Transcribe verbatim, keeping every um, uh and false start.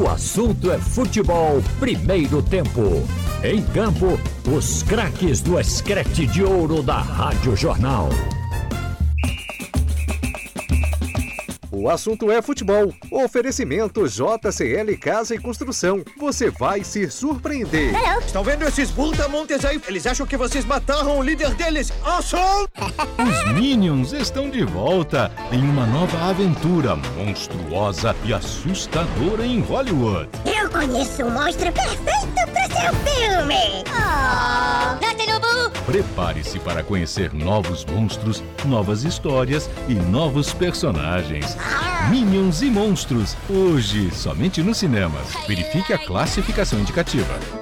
O assunto é futebol, primeiro tempo. Em campo, os craques do Escrete de Ouro da Rádio Jornal. O assunto é futebol. Oferecimento J C L Casa e Construção. Você vai se surpreender. Hello. Estão vendo esses brutamontes aí? Eles acham que vocês mataram o líder deles. Awesome! Os Minions estão de volta em uma nova aventura monstruosa e assustadora em Hollywood. Eu conheço um monstro perfeito para seu filme. Oh, Prepare-se para conhecer novos monstros, novas histórias e novos personagens. Minions e Monstros, hoje somente nos cinemas. Verifique a classificação indicativa.